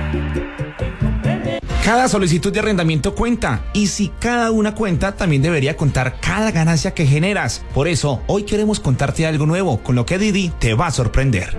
Cada solicitud de arrendamiento cuenta, y si cada una cuenta, también debería contar cada ganancia que generas. Por eso, hoy queremos contarte algo nuevo, con lo que Didi te va a sorprender.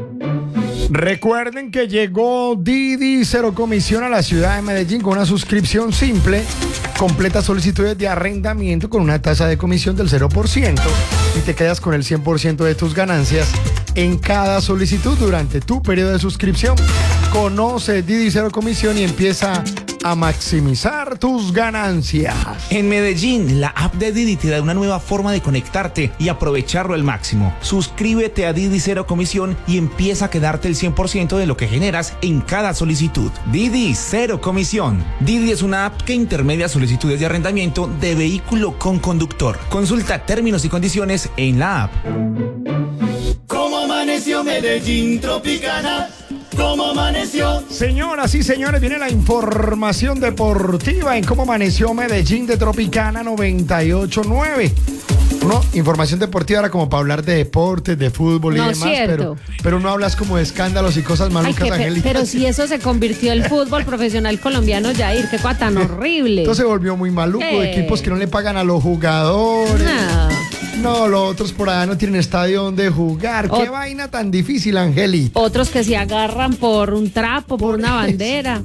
Recuerden que llegó Didi Cero Comisión a la ciudad de Medellín con una suscripción simple. Completa solicitudes de arrendamiento con una tasa de comisión del 0% y te quedas con el 100% de tus ganancias en cada solicitud durante tu periodo de suscripción. Conoce Didi Cero Comisión y empieza a maximizar tus ganancias. En Medellín, la app de Didi te da una nueva forma de conectarte y aprovecharlo al máximo. Suscríbete a Didi Cero Comisión y empieza a quedarte el 100% de lo que generas en cada solicitud. Didi Cero Comisión. Didi es una app que intermedia solicitudes de arrendamiento de vehículo con conductor. Consulta términos y condiciones en la app. ¿Cómo amaneció Medellín Tropicana? ¿Cómo amaneció? Señoras y señores, viene la información deportiva en cómo amaneció Medellín de Tropicana 98.9. No, información deportiva ahora como para hablar de deportes, de fútbol y no, demás, cierto. pero no hablas como de escándalos y cosas malucas, Angélica. Pero si eso se convirtió en el fútbol profesional colombiano, Jair, qué cosa tan horrible. Entonces se volvió muy maluco, equipos que no le pagan a los jugadores. No, los otros por allá no tienen estadio donde jugar. Qué vaina tan difícil, Angélica. Otros que se agarran por un trapo, por una bandera.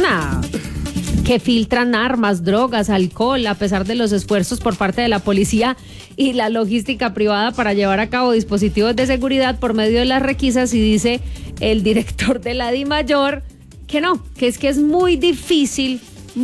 Que filtran armas, drogas, alcohol, a pesar de los esfuerzos por parte de la policía y la logística privada para llevar a cabo dispositivos de seguridad por medio de las requisas. Y dice el director de la DIMAYOR que no, que es muy difícil,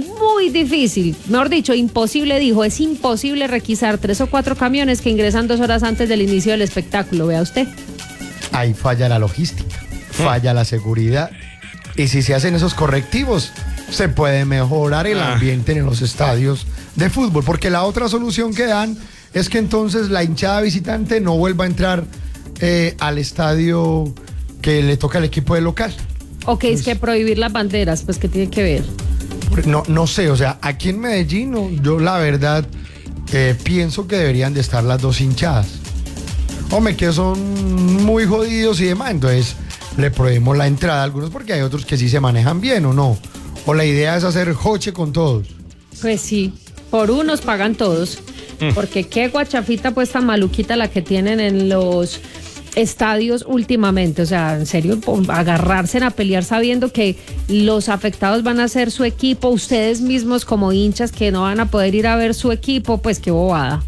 mejor dicho, imposible, dijo, es imposible requisar 3 o 4 camiones que ingresan 2 horas antes del inicio del espectáculo, vea usted. Ahí falla la logística, falla la seguridad, y si se hacen esos correctivos, se puede mejorar el ambiente en los estadios de fútbol, porque la otra solución que dan es que entonces la hinchada visitante no vuelva a entrar al estadio que le toca al equipo de local. Ok, es que prohibir las banderas, pues ¿qué tiene que ver? No sé, o sea, aquí en Medellín yo la verdad pienso que deberían de estar las dos hinchadas. Hombre, que son muy jodidos y demás, entonces le prohibimos la entrada a algunos porque hay otros que sí se manejan bien, ¿o no? O la idea es hacer joche con todos. Pues sí, por unos pagan todos, porque qué guachafita pues tan maluquita la que tienen en los estadios últimamente, o sea, en serio, agarrarse a pelear sabiendo que los afectados van a ser su equipo, ustedes mismos como hinchas que no van a poder ir a ver su equipo, pues qué bobada.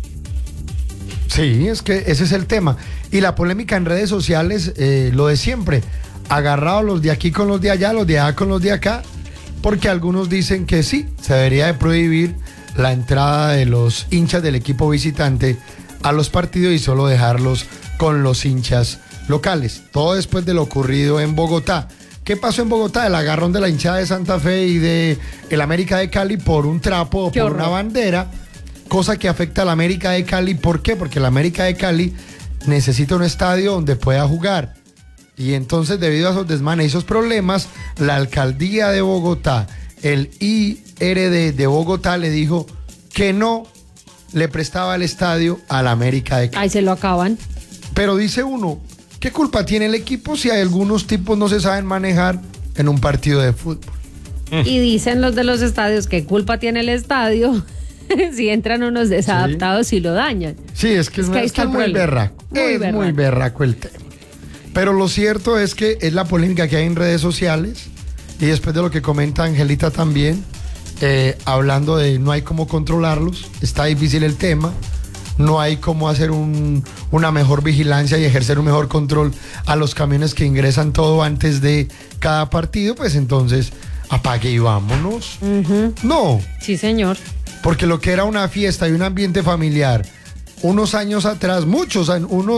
Sí, es que ese es el tema. Y la polémica en redes sociales, lo de siempre, agarrados los de aquí con los de allá, los de allá con los de acá, porque algunos dicen que sí, se debería de prohibir la entrada de los hinchas del equipo visitante a los partidos y solo dejarlos con los hinchas locales. Todo después de lo ocurrido en Bogotá. ¿Qué pasó en Bogotá? El agarrón de la hinchada de Santa Fe y de el América de Cali por un trapo o por una bandera, cosa que afecta a la América de Cali. ¿Por qué? Porque la América de Cali necesita un estadio donde pueda jugar. Y entonces, debido a esos desmanes y esos problemas, la alcaldía de Bogotá, el IRD de Bogotá le dijo que no le prestaba el estadio a la América de Cali. Ahí se lo acaban. Pero dice uno, ¿qué culpa tiene el equipo si hay algunos tipos no se saben manejar en un partido de fútbol? Y dicen los de los estadios, ¿qué culpa tiene el estadio si entran unos desadaptados y lo dañan? Sí, es que es muy berraco. Muy berraco el tema. Pero lo cierto es que es la polémica que hay en redes sociales y después de lo que comenta Angelita también, hablando de no hay cómo controlarlos, está difícil el tema, no hay cómo hacer una mejor vigilancia y ejercer un mejor control a los camiones que ingresan todo antes de cada partido, pues entonces apague y vámonos. No. Sí, señor. Porque lo que era una fiesta y un ambiente familiar unos años atrás, muchos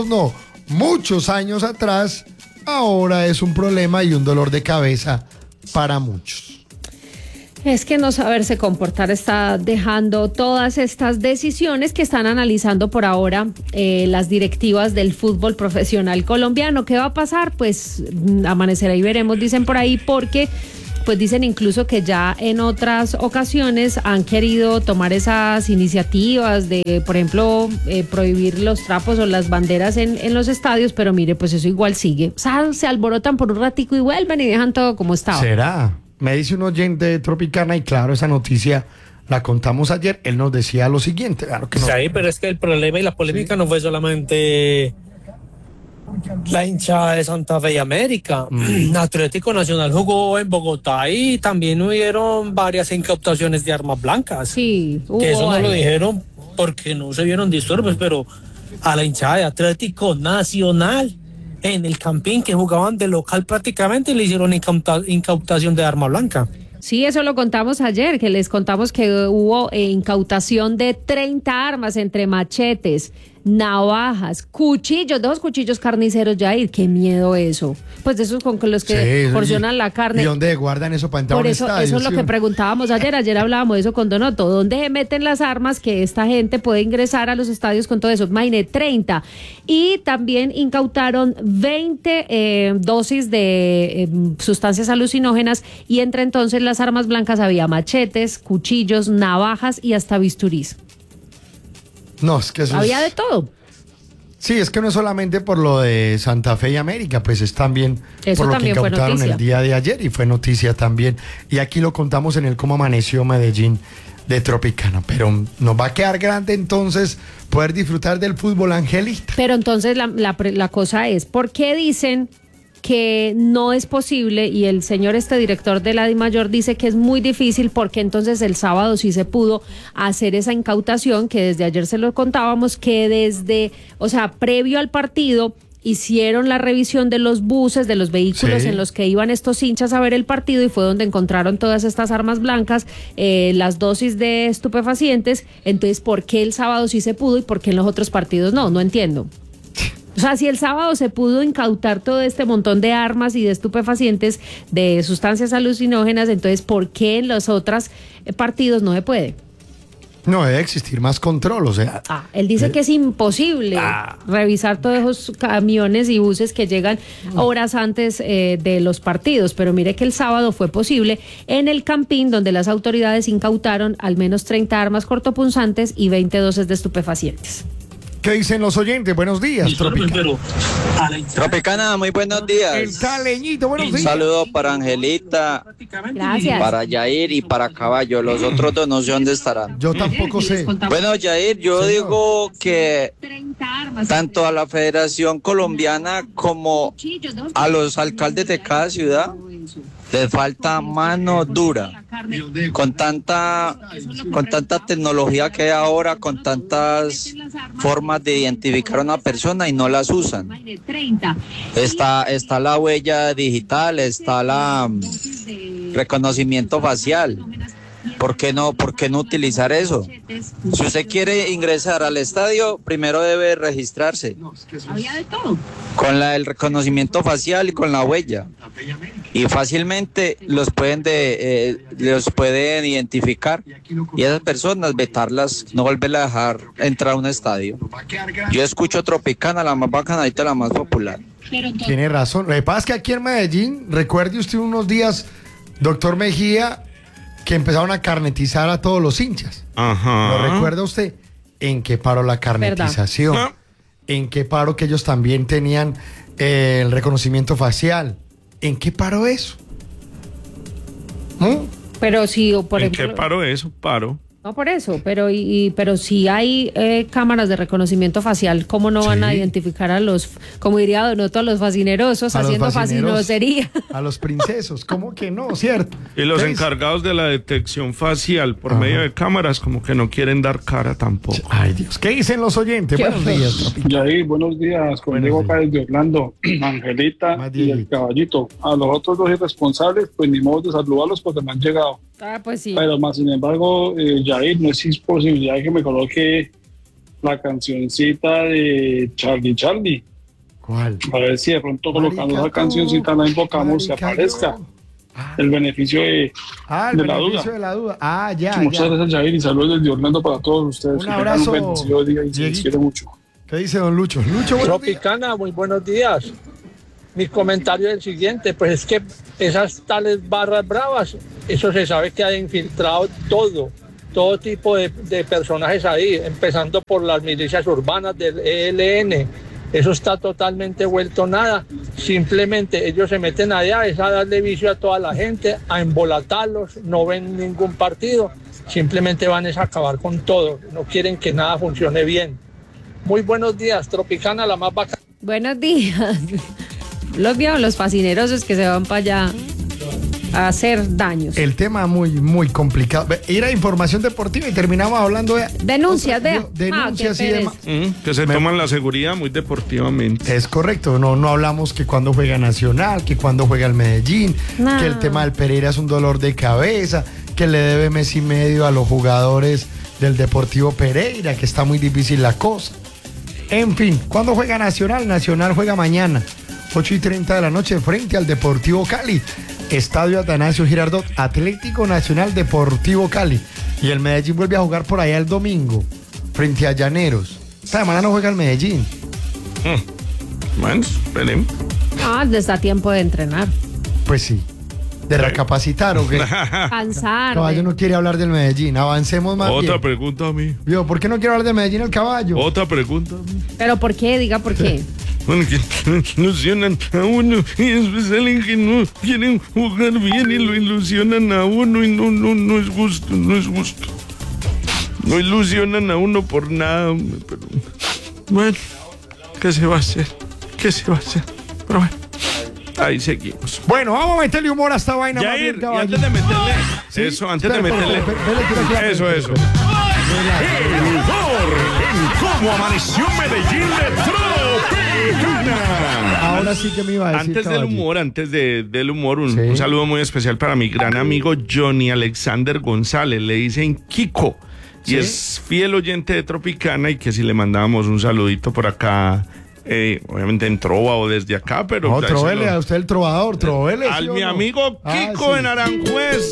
años atrás, ahora es un problema y un dolor de cabeza para muchos. Es que no saberse comportar está dejando todas estas decisiones que están analizando por ahora las directivas del fútbol profesional colombiano. ¿Qué va a pasar? Pues amanecerá y veremos, dicen por ahí, porque pues dicen incluso que ya en otras ocasiones han querido tomar esas iniciativas de, por ejemplo, prohibir los trapos o las banderas en los estadios, pero mire, pues eso igual sigue. O sea, se alborotan por un ratico y vuelven y dejan todo como estaba. ¿Será? Me dice un oyente de Tropicana, y claro, esa noticia la contamos ayer. Él nos decía lo siguiente, claro que no. Sí, pero es que el problema y la polémica no fue solamente la hinchada de Santa Fe y América. Atlético Nacional jugó en Bogotá y también hubieron varias incautaciones de armas blancas. Sí, Que eso no ahí. lo dijeron porque no se vieron disturbios, pero a la hinchada de Atlético Nacional en el Campín, que jugaban de local prácticamente, le hicieron incautación de arma blanca. Sí, eso lo contamos ayer, que les contamos que hubo incautación de 30 armas entre machetes, navajas, cuchillos, de esos cuchillos carniceros, Jair, qué miedo eso. Pues de esos con los que Sí, porcionan la carne. ¿Y dónde guardan eso para entrar a Por un eso, estadio? eso es lo ¿Sí? que preguntábamos ayer hablábamos de eso con Donoto. ¿Dónde se meten las armas que esta gente puede ingresar a los estadios con todo eso? Imagínate, 30. Y también incautaron 20 dosis de sustancias alucinógenas, y entre entonces las armas blancas había machetes, cuchillos, navajas y hasta bisturís. No, es que eso Había de es... todo. Sí, es que no es solamente por lo de Santa Fe y América, pues es también Eso por lo que también fue incautaron noticia. el día de ayer, y fue noticia también. Y aquí lo contamos en el Cómo Amaneció Medellín de Tropicana. Pero nos va a quedar grande entonces poder disfrutar del fútbol, Angelita. Pero entonces la cosa es, ¿por qué dicen que no es posible? Y el señor director de la DIMAYOR dice que es muy difícil, porque entonces el sábado sí se pudo hacer esa incautación, que desde ayer se lo contábamos, que previo al partido hicieron la revisión de los buses, de los vehículos Sí. en los que iban estos hinchas a ver el partido, y fue donde encontraron todas estas armas blancas, las dosis de estupefacientes. Entonces, ¿por qué el sábado sí se pudo y por qué en los otros partidos no? No entiendo. O sea, si el sábado se pudo incautar todo este montón de armas y de estupefacientes, de sustancias alucinógenas, entonces, ¿por qué en los otros partidos no se puede? No, debe existir más control, o sea... Él dice que es imposible revisar todos esos camiones y buses que llegan horas antes de los partidos, pero mire que el sábado fue posible en el Campín, donde las autoridades incautaron al menos 30 armas cortopunzantes y 20 dosis de estupefacientes. ¿Qué dicen los oyentes? Buenos días, Tropicana. Tropicana, muy buenos días. El Caleñito, buenos Un días. saludo para Angelita, Gracias. para Yair y para Caballo. Los otros dos no sé dónde estarán. Yo tampoco sé. Bueno, Yair, yo digo que tanto a la Federación Colombiana como a los alcaldes de cada ciudad les falta mano dura. Con tanta tecnología que hay ahora, con tantas formas de identificar a una persona y no las usan. Está la huella digital, está la reconocimiento facial. ¿Por qué no utilizar eso? Si usted quiere ingresar al estadio, primero debe registrarse. Con el reconocimiento facial y con la huella. Y fácilmente los pueden identificar. Y esas personas, vetarlas, no volverlas a dejar entrar a un estadio. Yo escucho Tropicana, la más bacanadita, la más popular. Tiene razón. Lo que pasa es que aquí en Medellín, recuerde usted unos días, doctor Mejía, que empezaron a carnetizar a todos los hinchas. Ajá. ¿Lo recuerda usted? ¿En qué paró la carnetización? ¿Verdad? ¿En qué paró que ellos también tenían el reconocimiento facial? ¿En qué paró eso? Pero si, por ¿En ejemplo, qué paro eso? Paro. no por eso, pero si hay cámaras de reconocimiento facial, ¿cómo no van a identificar a los, como diría Donoto, a los fascinerosos haciendo fascinosería? A los princesos, ¿cómo que no? ¿Cierto? Y los Entonces, encargados de la detección facial por medio de cámaras como que no quieren dar cara tampoco. Ay, Dios. ¿Qué dicen los oyentes? Buenos días, Tropicana. Yair, buenos días, con Diego acá desde Orlando, Angelita Más y el Dieguito. Caballito. A los otros dos irresponsables, pues ni modo de saludarlos porque me han llegado. Pues sí. Pero más sin embargo, Yair, no existe posibilidad de que me coloque la cancioncita de Charlie. ¿Cuál? A ver si de pronto colocando esa Marica, cancioncita la invocamos y marica, aparezca yo. el beneficio de el de la beneficio duda. de la duda. Ya. Muchas gracias, Yair, y saludos desde Orlando para todos ustedes. Un Que tengan abrazo, bendecido día y se les Dieguito. quiere mucho. ¿Qué dice don Lucho? Lucho, buenos días. Tropicana, muy buenos días. Mi comentario es el siguiente, pues es que esas tales barras bravas, eso se sabe que ha infiltrado todo tipo de personajes ahí, empezando por las milicias urbanas del ELN, Eso está totalmente vuelto nada. Simplemente ellos se meten allá, es a darle vicio a toda la gente, a embolatarlos, no ven ningún partido, simplemente van a acabar con todo, no quieren que nada funcione bien. Muy buenos días, Tropicana, la más bacana. Buenos días. Los vieron los fascinerosos que se van para allá a hacer daños. El tema muy complicado. Era información deportiva y terminamos hablando de denuncias, denuncias y demás. Que se toman la seguridad muy deportivamente. Es correcto, no hablamos que cuando juega Nacional, que cuando juega el Medellín, que el tema del Pereira es un dolor de cabeza, que le debe mes y medio a los jugadores del Deportivo Pereira, que está muy difícil la cosa. En fin, ¿cuándo juega Nacional? Nacional juega mañana, 8:30 de la noche, frente al Deportivo Cali. Estadio Atanasio Girardot, Atlético Nacional Deportivo Cali. Y el Medellín vuelve a jugar por allá el domingo, frente a Llaneros. Esta semana no juega el Medellín. Bueno, esperemos. Está tiempo de entrenar. Pues sí. ¿De recapacitar o qué? Cansar. Caballo no quiere hablar del Medellín. Avancemos más bien. Otra pregunta a mí. Yo, ¿por qué no quiere hablar del Medellín el caballo? Otra pregunta a mí. ¿Pero por qué? Diga por qué. Bueno, que ilusionan a uno y después salen que no quieren jugar bien y lo ilusionan a uno y no es justo, no es justo. No ilusionan a uno por nada, pero bueno, ¿qué se va a hacer? ¿Qué se va a hacer? Pero bueno, ahí seguimos. Bueno, vamos a meterle humor a esta vaina. Yair, y antes de meterle eso, antes de meterle eso. El humor en Cómo Amaneció Medellín de Tropicana. Ahora sí que me iba a decir. Antes del humor, un saludo muy especial para mi gran amigo Johnny Alexander González. Le dicen Kiko. Y es fiel oyente de Tropicana y que si le mandábamos un saludito por acá, obviamente en trova o desde acá, pero... No, trovele, a usted el trovador, trovele. Al mi amigo Kiko en Aranjuez.